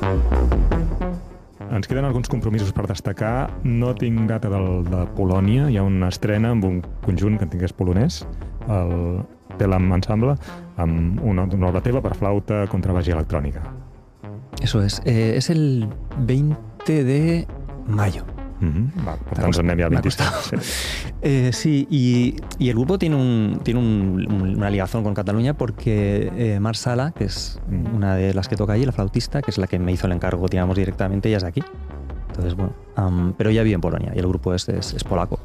Ens queden alguns compromisos per destacar. No tinc data de Polònia. Hi ha una estrena amb un conjunt que entenc que és polonès, el Telam Ensemble, amb una obra teva per flauta, contrabaix i electrònica. Eso es. Es el 20 de mayo. Va, per tant, anem ja al 27. Sí, y el grupo tiene una ligación con Cataluña porque Mar Sala, que es una de las que toca allí, la flautista, que es la que me hizo el encargo, digamos, directamente, ella es de aquí. Entonces, bueno, pero ella vive en Polonia y el grupo es polaco.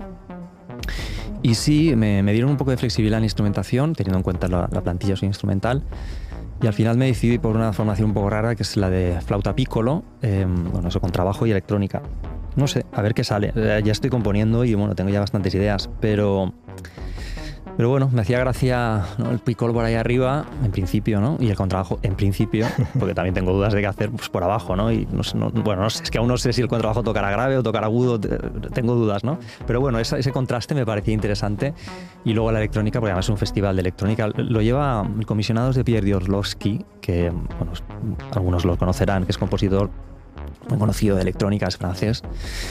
Y sí, me dieron un poco de flexibilidad en la instrumentación, teniendo en cuenta la plantilla soy instrumental. Y al final me decidí por una formación un poco rara, que es la de flauta piccolo, bueno, eso con trabajo y electrónica. No sé, a ver qué sale. Ya estoy componiendo y bueno, tengo ya bastantes ideas, pero bueno, me hacía gracia, ¿no?, el piccolo por ahí arriba, en principio, ¿no? Y el contrabajo, en principio, porque también tengo dudas de qué hacer pues, por abajo, ¿no? Y no sé, bueno, no sé, es que aún no sé si el contrabajo tocará grave o tocará agudo, tengo dudas, ¿no? Pero bueno, ese contraste me parecía interesante. Y luego la electrónica, porque además es un festival de electrónica, lo lleva el comisionado de Pierre Diorlowski, que bueno, algunos lo conocerán, que es compositor muy conocido de electrónica, es francés.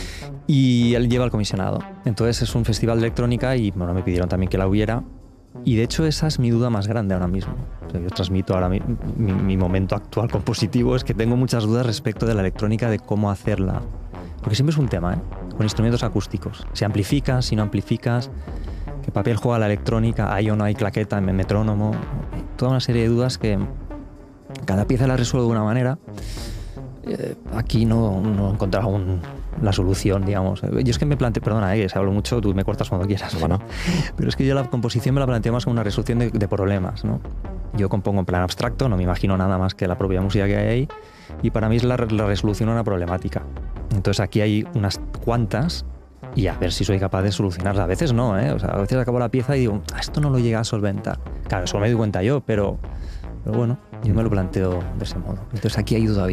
Y él lleva el comisionado. Entonces es un festival de electrónica y bueno, me pidieron también que la hubiera. Y de hecho esa es mi duda más grande ahora mismo. O sea, yo transmito ahora mi momento actual compositivo, es que tengo muchas dudas respecto de la electrónica, de cómo hacerla. Porque siempre es un tema, ¿eh? Con instrumentos acústicos. Si amplificas, si no amplificas, qué papel juega la electrónica, hay o no hay claqueta en metrónomo. Toda una serie de dudas que cada pieza la resuelve de una manera. Aquí no he encontrado la solución, digamos. Yo es que me planteo, perdona, que se hablo mucho, tú me cortas cuando quieras. Bueno. Pero es que yo la composición me la planteo más como una resolución de problemas, ¿no? Yo compongo en plan abstracto, no me imagino nada más que la propia música que hay ahí, y para mí es la resolución a una problemática. Entonces aquí hay unas cuantas y a ver si soy capaz de solucionarlas. A veces no, ¿eh? O sea, a veces acabo la pieza y digo, esto no lo llega a solventar. Claro, eso me doy cuenta yo, pero bueno, yo me lo planteo de ese modo. Entonces aquí hay duda.